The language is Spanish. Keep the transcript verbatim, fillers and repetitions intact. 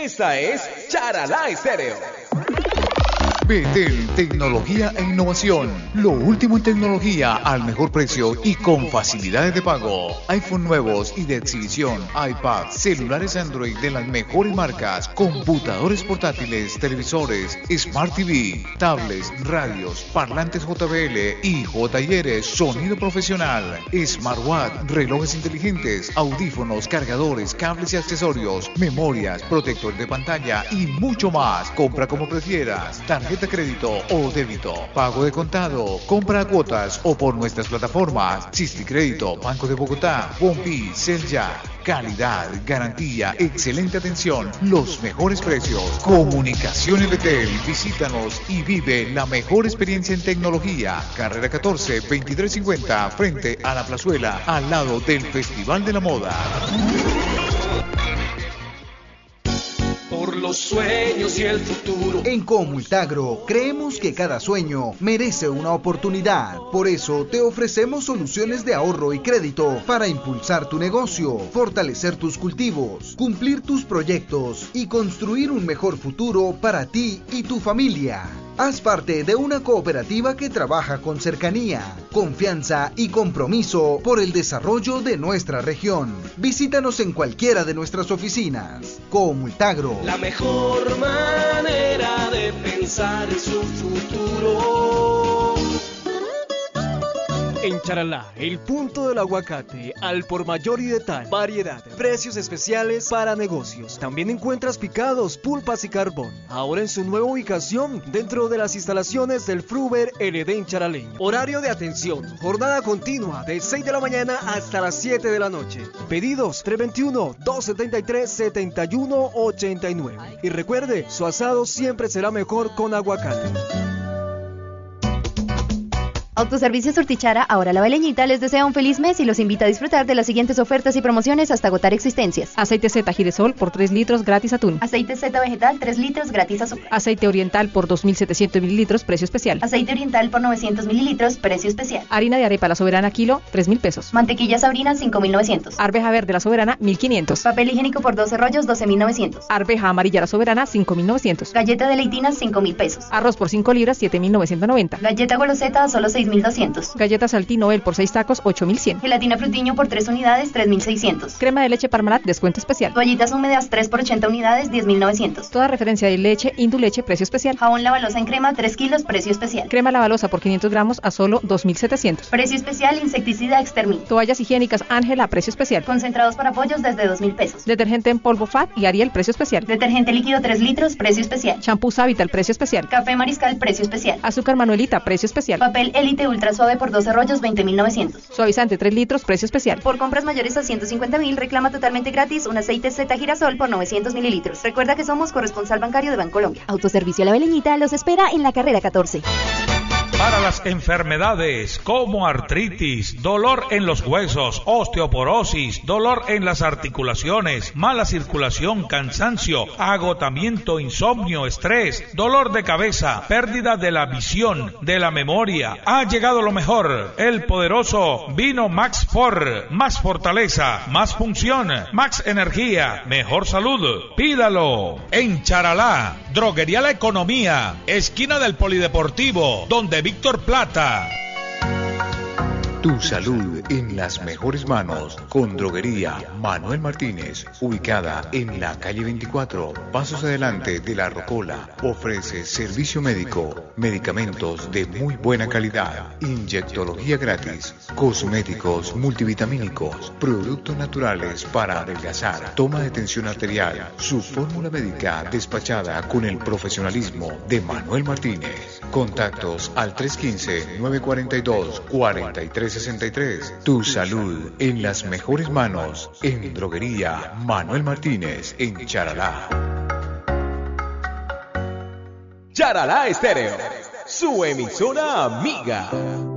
Esta es Charalá Estéreo. Betel, tecnología e innovación. Lo último en tecnología al mejor precio y con facilidades de pago. iPhone nuevos y de exhibición, iPad, celulares Android de las mejores marcas, computadores portátiles, televisores, Smart T V, tablets, radios, parlantes J B L y J Y R, sonido profesional, smartwatch, relojes inteligentes, audífonos, cargadores, cables y accesorios, memorias, protector de pantalla y mucho más. Compra como prefieras. Tarjeta de crédito o débito, pago de contado, compra a cuotas o por nuestras plataformas Cisti Crédito, Banco de Bogotá, Bombi, Celya. Calidad, garantía, excelente atención, los mejores precios. Comunicaciones Betel, visítanos y vive la mejor experiencia en tecnología. Carrera catorce, veintitrés cincuenta, frente a la Plazuela, al lado del Festival de la Moda. Por los sueños y el futuro. En Comultagro creemos que cada sueño merece una oportunidad. Por eso te ofrecemos soluciones de ahorro y crédito para impulsar tu negocio, fortalecer tus cultivos, cumplir tus proyectos y construir un mejor futuro para ti y tu familia. Haz parte de una cooperativa que trabaja con cercanía, confianza y compromiso por el desarrollo de nuestra región. Visítanos en cualquiera de nuestras oficinas. Comultagro. La mejor manera de pensar en su futuro. En Charalá, el punto del aguacate, al por mayor y de tal variedad, precios especiales para negocios. También encuentras picados, pulpas y carbón. Ahora en su nueva ubicación, dentro de las instalaciones del Fruver L D en Charaleño. Horario de atención, jornada continua de seis de la mañana hasta las siete de la noche. Pedidos tres dos uno, dos siete tres, siete uno ocho nueve. Y recuerde, su asado siempre será mejor con aguacate. Autoservicio Surtichara, ahora La Beleñita, les desea un feliz mes y los invita a disfrutar de las siguientes ofertas y promociones hasta agotar existencias. Aceite Z Giresol por tres litros gratis atún. Aceite Z vegetal tres litros gratis azúcar. Aceite oriental por dos mil setecientos mililitros, precio especial. Aceite oriental por novecientos mililitros, precio especial. Harina de arepa La Soberana kilo, tres mil pesos. Mantequilla Sabrina cinco mil novecientos. Arveja verde La Soberana, mil quinientos. Papel higiénico por doce rollos, doce mil novecientos. Arveja amarilla La Soberana, cinco mil novecientos. Galleta de leitinas, cinco mil pesos. Arroz por cinco libras, siete mil novecientos noventa. Galleta Goloseta, solo seis mil doscientos. Galleta Saltinoel por seis tacos, ocho mil cien. Gelatina Frutiño por tres unidades, tres mil seiscientos. Crema de leche Parmalat, descuento especial. Toallitas húmedas tres por ochenta unidades, diez mil novecientos. Toda referencia de leche, Induleche, precio especial. Jabón Lavalosa en crema, tres kilos, precio especial. Crema Lavalosa por quinientos gramos a solo dos mil setecientos. Precio especial, insecticida Extermin. Toallas higiénicas Ángela, precio especial. Concentrados para pollos desde dos mil pesos. Detergente en polvo Fat y Ariel, precio especial. Detergente líquido tres litros, precio especial. Champú Savital, precio especial. Café Mariscal, precio especial. Azúcar Manuelita, precio especial. Papel Elite Ultra Suave por doce rollos, veinte mil novecientos. Suavizante tres litros, precio especial. Por compras mayores a ciento cincuenta mil, reclama totalmente gratis un aceite Z Girasol por novecientos mililitros. Recuerda que somos corresponsal bancario de Bancolombia. Autoservicio La Beleñita los espera en la carrera catorce. Para las enfermedades como artritis, dolor en los huesos, osteoporosis, dolor en las articulaciones, mala circulación, cansancio, agotamiento, insomnio, estrés, dolor de cabeza, pérdida de la visión, de la memoria, ha llegado lo mejor, el poderoso Vino Max For, más fortaleza, más función, más energía, mejor salud. Pídalo en Charalá, Droguería La Economía, esquina del Polideportivo, donde Víctor Plata. Tu salud en las mejores manos con Droguería Manuel Martínez, ubicada en la calle veinticuatro, pasos adelante de la Rocola. Ofrece servicio médico, medicamentos de muy buena calidad, inyectología gratis, cosméticos multivitamínicos, productos naturales para adelgazar, toma de tensión arterial, su fórmula médica despachada con el profesionalismo de Manuel Martínez. Contactos al tres uno cinco, nueve cuatro dos, cuatro tres sesenta y tres. Tu salud en las mejores manos en Droguería Manuel Martínez en Charalá. Charalá Estéreo, su emisora amiga.